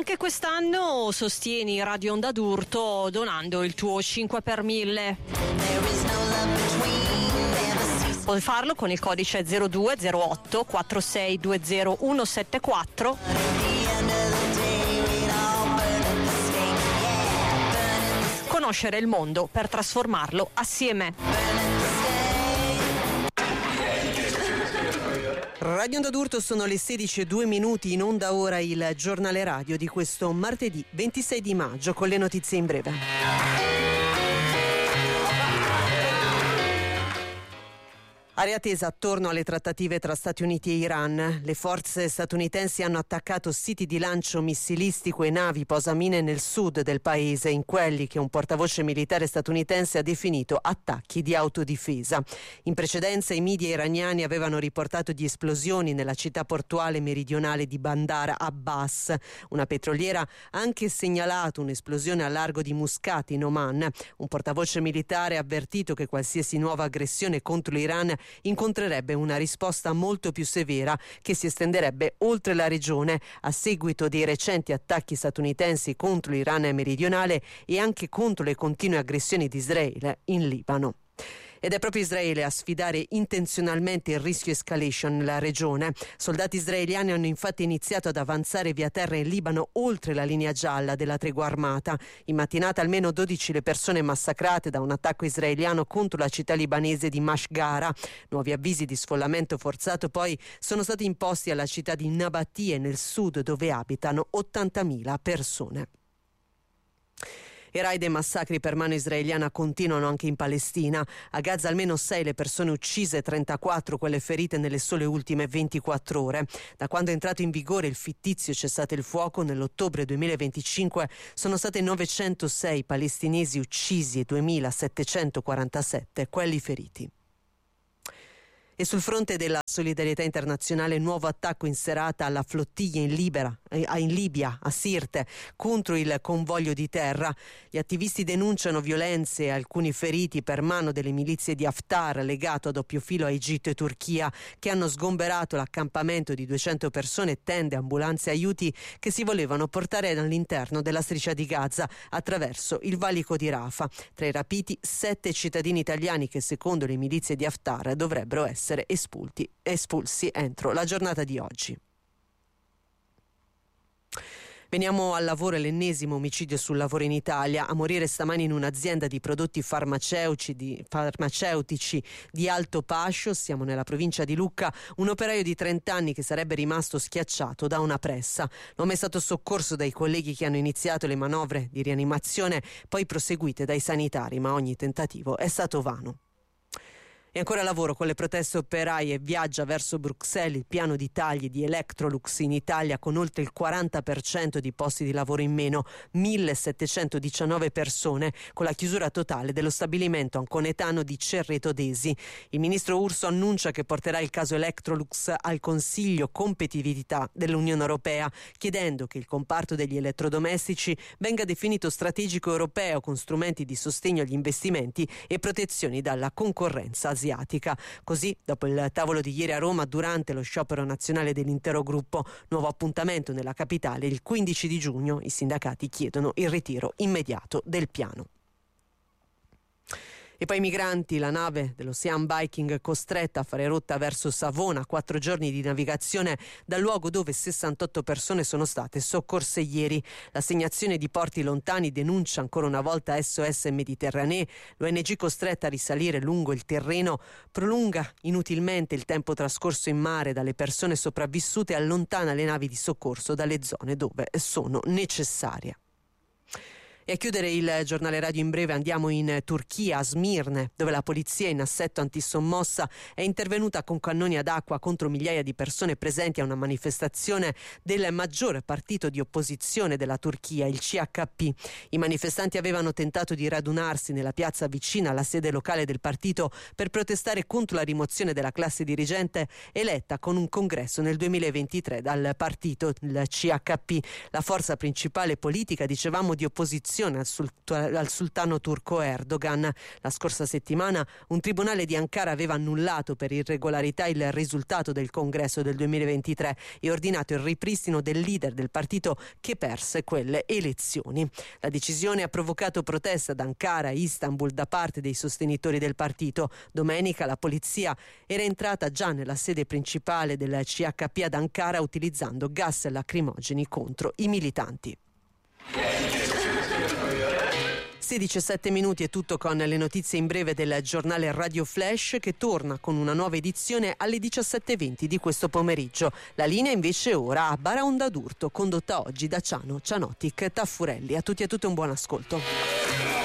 Anche quest'anno sostieni Radio Onda d'Urto donando il tuo 5 per 1000. Puoi farlo con il codice 0208 4620 174. Conoscere il mondo per trasformarlo assieme. Radio Onda d'Urto, sono le 16:02, in onda ora il giornale radio di questo martedì 26 di maggio con le notizie in breve. Area tesa attorno alle trattative tra Stati Uniti e Iran. Le forze statunitensi hanno attaccato siti di lancio missilistico e navi posamine nel sud del paese, in quelli che un portavoce militare statunitense ha definito attacchi di autodifesa. In precedenza i media iraniani avevano riportato di esplosioni nella città portuale meridionale di Bandar Abbas. Una petroliera ha anche segnalato un'esplosione a largo di Muscat in Oman. Un portavoce militare ha avvertito che qualsiasi nuova aggressione contro l'Iran incontrerebbe una risposta molto più severa che si estenderebbe oltre la regione a seguito dei recenti attacchi statunitensi contro l'Iran meridionale e anche contro le continue aggressioni di Israele in Libano. Ed è proprio Israele a sfidare intenzionalmente il rischio escalation nella regione. Soldati israeliani hanno infatti iniziato ad avanzare via terra in Libano oltre la linea gialla della tregua armata. In mattinata almeno 12 le persone massacrate da un attacco israeliano contro la città libanese di Mashgara. Nuovi avvisi di sfollamento forzato poi sono stati imposti alla città di Nabatie nel sud, dove abitano 80.000 persone. E raid e massacri per mano israeliana continuano anche in Palestina. A Gaza almeno 6 le persone uccise, 34 quelle ferite nelle sole ultime 24 ore. Da quando è entrato in vigore il fittizio cessate il fuoco nell'ottobre 2025 sono state 906 palestinesi uccisi e 2.747 quelli feriti. E sul fronte della solidarietà internazionale, nuovo attacco in serata alla flottiglia in Libia, a Sirte, contro il convoglio di terra. Gli attivisti denunciano violenze e alcuni feriti per mano delle milizie di Haftar, legato a doppio filo a Egitto e Turchia, che hanno sgomberato l'accampamento di 200 persone, tende, ambulanze e aiuti che si volevano portare all'interno della striscia di Gaza attraverso il valico di Rafah. Tra i rapiti 7 cittadini italiani che secondo le milizie di Haftar dovrebbero essere espulsi entro la giornata di oggi. Veniamo al lavoro, l'ennesimo omicidio sul lavoro in Italia. A morire stamani in un'azienda di prodotti farmaceutici di Alto Pascio, siamo nella provincia di Lucca, un operaio di 30 anni che sarebbe rimasto schiacciato da una pressa. L'uomo è stato soccorso dai colleghi che hanno iniziato le manovre di rianimazione, poi proseguite dai sanitari, ma ogni tentativo è stato vano. E ancora lavoro con le proteste operaie. Viaggia verso Bruxelles il piano di tagli di Electrolux in Italia, con oltre il 40% di posti di lavoro in meno, 1.719 persone, con la chiusura totale dello stabilimento anconetano di Cerreto d'Esi. Il ministro Urso annuncia che porterà il caso Electrolux al Consiglio Competitività dell'Unione Europea, chiedendo che il comparto degli elettrodomestici venga definito strategico europeo, con strumenti di sostegno agli investimenti e protezioni dalla concorrenza asiatica. Così, dopo il tavolo di ieri a Roma, durante lo sciopero nazionale dell'intero gruppo, nuovo appuntamento nella capitale il 15 di giugno, i sindacati chiedono il ritiro immediato del piano. E poi i migranti, la nave dell'Ocean Viking costretta a fare rotta verso Savona, 4 giorni di navigazione dal luogo dove 68 persone sono state soccorse ieri. L'assegnazione di porti lontani, denuncia ancora una volta SOS Mediterranee. L'ONG, costretta a risalire lungo il terreno, prolunga inutilmente il tempo trascorso in mare dalle persone sopravvissute e allontana le navi di soccorso dalle zone dove sono necessarie. E a chiudere il giornale radio in breve andiamo in Turchia, a Smirne, dove la polizia in assetto antisommossa è intervenuta con cannoni ad acqua contro migliaia di persone presenti a una manifestazione del maggiore partito di opposizione della Turchia, il CHP. I manifestanti avevano tentato di radunarsi nella piazza vicina alla sede locale del partito per protestare contro la rimozione della classe dirigente eletta con un congresso nel 2023 dal partito, il CHP, la forza principale politica, dicevamo, di opposizione protezione al sultano turco Erdogan. La scorsa settimana un tribunale di Ankara aveva annullato per irregolarità il risultato del congresso del 2023 e ordinato il ripristino del leader del partito che perse quelle elezioni. La decisione ha provocato proteste ad Ankara e Istanbul da parte dei sostenitori del partito. Domenica la polizia era entrata già nella sede principale del CHP ad Ankara utilizzando gas lacrimogeni contro i militanti. 16:07 è tutto con le notizie in breve del giornale Radio Flash, che torna con una nuova edizione alle 17:20 di questo pomeriggio. La linea invece ora a Baraonda d'Urto, condotta oggi da Ciano Cianotic Taffurelli. A tutti e a tutte un buon ascolto.